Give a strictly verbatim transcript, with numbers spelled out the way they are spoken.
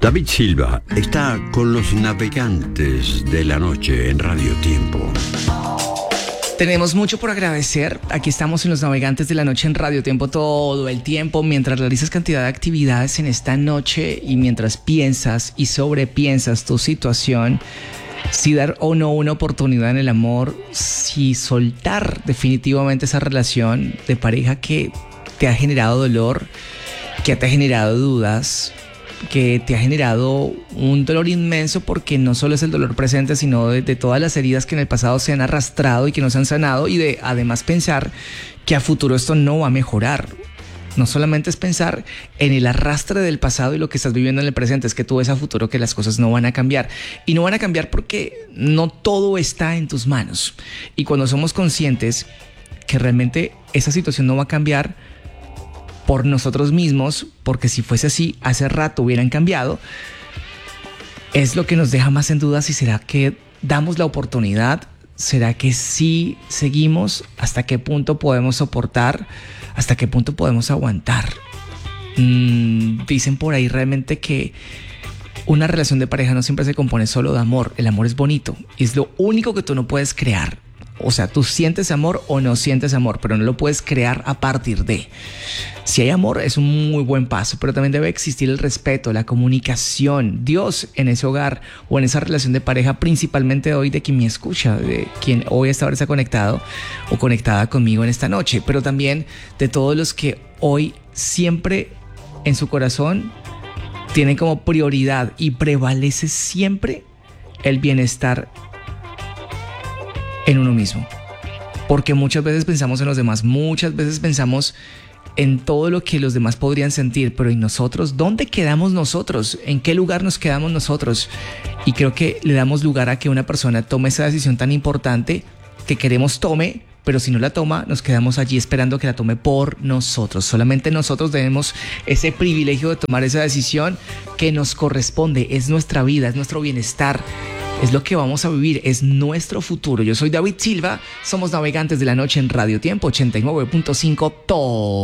David Silva está con los navegantes de la noche en Radio Tiempo. Tenemos mucho por agradecer. Aquí estamos en los navegantes de la noche en Radio Tiempo todo el tiempo, mientras realizas cantidad de actividades en esta noche y mientras piensas y sobrepiensas tu situación, si dar o no una oportunidad en el amor, si soltar definitivamente esa relación de pareja que te ha generado dolor, que te ha generado dudas, que te ha generado un dolor inmenso, porque no solo es el dolor presente, sino de, de todas las heridas que en el pasado se han arrastrado y que no se han sanado, y de además pensar que a futuro esto no va a mejorar. No solamente es pensar en el arrastre del pasado y lo que estás viviendo en el presente, es que tú ves a futuro que las cosas no van a cambiar. Y no van a cambiar porque no todo está en tus manos. Y cuando somos conscientes que realmente esa situación no va a cambiar por nosotros mismos, porque si fuese así, hace rato hubieran cambiado, es lo que nos deja más en duda si será que damos la oportunidad, será que sí seguimos, hasta qué punto podemos soportar, hasta qué punto podemos aguantar. Mm, dicen por ahí realmente que una relación de pareja no siempre se compone solo de amor. El amor es bonito y es lo único que tú no puedes crear. O sea, tú sientes amor o no sientes amor, pero no lo puedes crear a partir de. Si hay amor, es un muy buen paso, pero también debe existir el respeto, la comunicación, Dios en ese hogar o en esa relación de pareja, principalmente hoy de quien me escucha, de quien hoy hasta ahora está conectado o conectada conmigo en esta noche, pero también de todos los que hoy siempre en su corazón tienen como prioridad y prevalece siempre el bienestar en uno mismo, porque muchas veces pensamos en los demás, muchas veces pensamos en todo lo que los demás podrían sentir, pero ¿y nosotros? ¿Dónde quedamos nosotros? ¿En qué lugar nos quedamos nosotros? Y creo que le damos lugar a que una persona tome esa decisión tan importante que queremos tome, pero si no la toma, nos quedamos allí esperando que la tome por nosotros. Solamente nosotros tenemos ese privilegio de tomar esa decisión que nos corresponde, es nuestra vida, es nuestro bienestar. Es lo que vamos a vivir, es nuestro futuro. Yo soy David Silva, somos navegantes de la noche en Radio Tiempo ochenta y nueve punto cinco. Todo.